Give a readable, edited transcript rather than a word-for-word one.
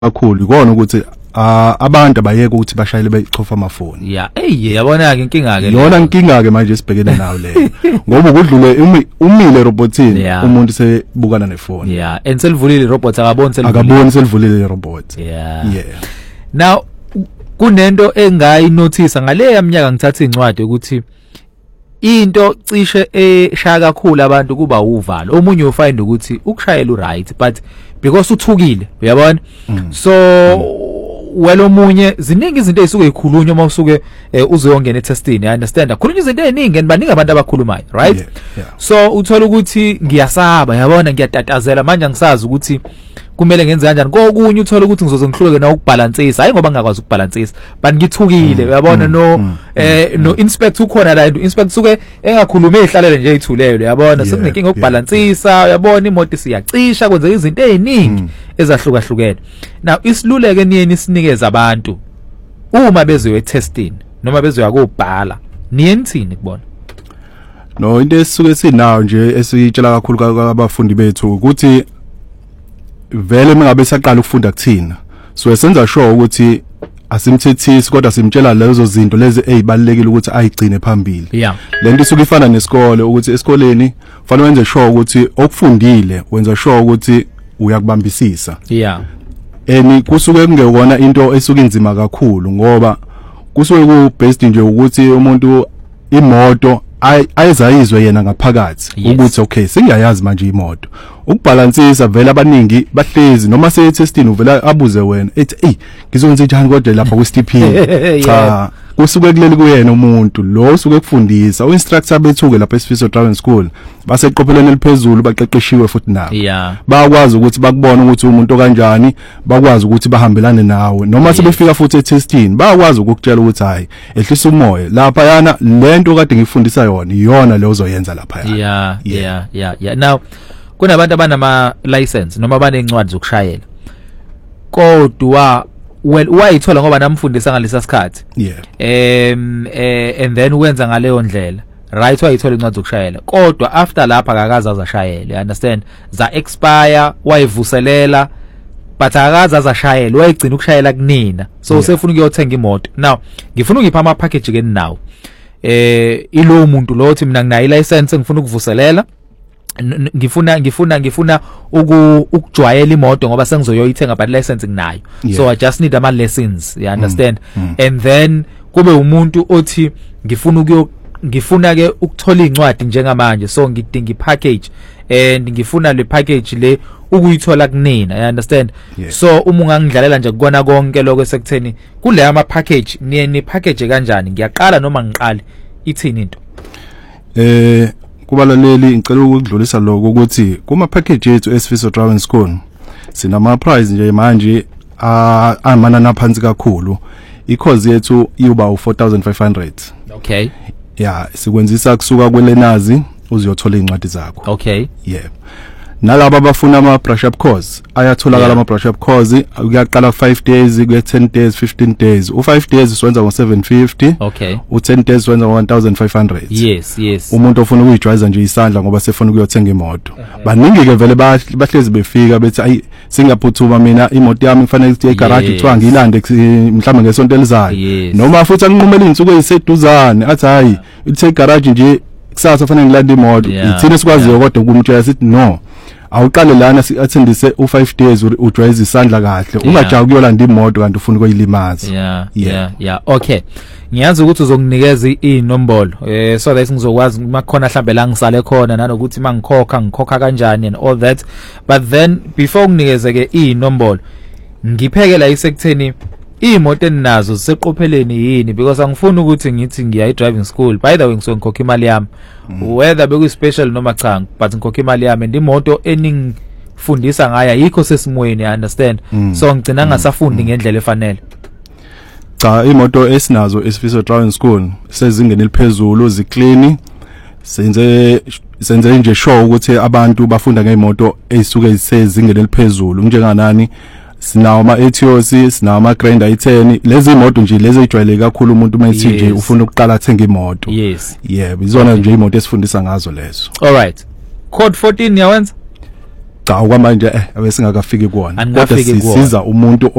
kakhulu ikona ukuthi abantu abayeke ukuthi bashayele bechofa amafoni. Yeah, yabona ke inkinga ke. Yona inkinga ke manje sibhekene nayo leyo. Ngoba ukudlule umile robotini umuntu sebukana nefoni. Yeah, and selivulile robot akaboni selivulile robot. Yeah. Now kunento engayinothisa ngale yaminyaka ngithatha incwadi ukuthi into cishe eshaya kakhulu abantu kuba uvalo. Omunye ufind ukuthi ukushayela uright but because uthukile uyabona. So welo munye ziningi izinto ezisuke ikhulunywa uma usuke uzoyongena etestini. I understand. Khulunywa izinto eziningi baningi abantu abakhulumayo, right? Yeah. So uthola ukuthi ngiyasaba, yabona ngiyatatazela manje angisazi ukuthi kumele ngenze kanjani. Kokunye uthola ukuthi ngizoze ngihluleke na ukubalansisa. Hayi ngoba ngingakwazi ukubalansisa, but ngithukile uyabona no inspector ukhona la inspector suke engakhuluma ehlalele nje ithulele yabona sekunenkinga ukubalansisa uyabona imoto siyacisha kwenza izinto eziningi ezahlukahlukene. Now isiluleke niyeni sinikeza abantu uma bezoye testing noma bezoya kubhala niyenzini kubona? No, into esisuke sinayo nje esiyitshela kakhulu abafundi bethu ukuthi vele mengabe saqala ukufunda kuthina so esenza sure ukuthi asimthethisi kodwa simtshela lezo zinto lezi ezibalekile ukuthi ayigcine phambili. Yeah. Lento isuke ifana nesikole ukuthi esikoleni kufanele wenze sure ukuthi okufundile wenza sure ukuthi uyakubambisisa. Yeah. Kusuke kungekona into esuke inzima kakhulu ngoba kusuke ku based nje ukuthi umuntu imoto ayizayizwe yena ngaphakathi ukuthi okay singiyayazi manje imoto ukubalansisa vele abaningi bahlezi noma setestini uvela abuze wena ethi ngizokwenza njani kodwa lapha ku steeping cha kusuke kuleli kuyena umuntu lo usuke kufundisa uinstructor bethuke lapha eSifiso Driving School baseqophelweni eliphezulu baqeqeshiwe futhi nabo bayakwazi ukuthi bakubone ukuthi umuntu kanjani bakwazi ukuthi bahambelane nawe noma sebefika futhi etestini bayakwazi ukukutshela ukuthi hayi ehlisa umoya lapha yana lento kade ngifundisa yona le uzoyenza lapha yana. Yeah. Now kunabantu abanama license noma abanencwadi zokushayela kodwa wayithola ngoba namfundisa ngalesa sikhathi. And then wenza ngaleyo ndlela right wayithola incwadi zokushayela kodwa after lapha akakaza azashayela, you understand, za expire wayivuselela but akakaza azashayela wayigcina ukushayela kunina so usefuna ukuyothenga imoto. Now ngifuna ukupha ama package ke now ilo muntu lo uthi mina nginayo license ngifuna ukuvuselela ngifuna ukujwayela imoto ngoba sengizoyoyithenga but license nginayo. So I just need ama lessons, you understand. And then kube umuntu othi ngifuna ke ukuthola incwadi njengamanje so ngidinga ipackage and ngifuna le package le ukuyithola kunina, you understand. So uma ungangidlalela nje kukona konke lokho sekutheni kule ama package ni package kanjani ngiyaqala noma ngiqale ithini into kubalaleli ngicela ukudlulisa lokho ukuthi kuma package yethu eSifiso Driving School sinama price nje manje amanana phansi kakhulu. I-course yethu iba u4500. Okay. Yeah, sikwenzisa kusuka kwelenazi uziyothola incwadi zakho. Okay. Yeah. Nalabo abafuna ama brush up course ayatholakala ama brush up course kuyaqala 5 days kuya 10 days 15 days. U5 days siwenza ngo750. Okay. U10 days siwenza ngo1500. Yes. Umuntu ofuna ukuyijwayeza nje isandla ngoba sefuna ukuyothenga imoto. Baningi ke vele bahlezi befika bethi ayi singaphuthuma mina imoto yami kufanele ithi egarage kuthiwa ngilande mhlawumbe ngesonto elizayo. Noma futhi anqumela izinsuku eziseduzane athi hayi ithi egarage nje kusasa kufanele ngilande imoto. Ithina sikwaziyo kodwa ukumtshela sithi no. Awuqale lana athindise u5 days ujwayeza isandla kahle ungajayi ukuyolanda imoto kanti ufuna ukuyilimaza. Yeah. Okay. Ngiyazi ukuthi uzokunikeza inombolo so that ngizokwazi makhona mhlambe la ngisale khona nanokuthi mangikhokha kanjani and all that, but then before nginikeze ke inombolo ngiphekela isekutheni imoto eninazo ziseqopheleni yini because angifuni ukuthi ngithi ngiya driving school by the way ngizokhokha imali yami whether beku special noma cha but ngikhokha imali yami and imoto eningifundisa ngaya yikho sesimweni, I understand. So ngicina ngasafundi ngendlela efanele. Cha imoto esinazo eSifiso Driving School sezingene eliphezulu ziclean senze nje sure ukuthi abantu bafunda ngeimoto ezisuke zisezingene eliphezulu njenganani sinawo ama Etios sinawo ama Grand i10 lezi imoto nje lezi ejwayeleke kakhulu umuntu mayithi nje ufuna ukuqala athenga imoto. Yeah bizona nje imoto esifundisa ngazo lezo. All right. Code 14 yawenza cha okwamanje abesingakafiki kuona Aningafiki kuwona. sisiza umuntu